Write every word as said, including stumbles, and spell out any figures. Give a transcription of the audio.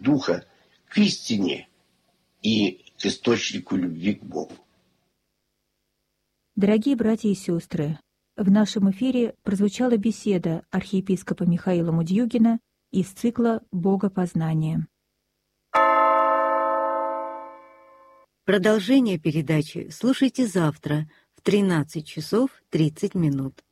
духа к истине и к источнику любви к Богу. Дорогие братья и сестры, в нашем эфире прозвучала беседа архиепископа Михаила Мудьюгина из цикла «Богопознание». Продолжение передачи слушайте завтра в тринадцать часов тридцать минут.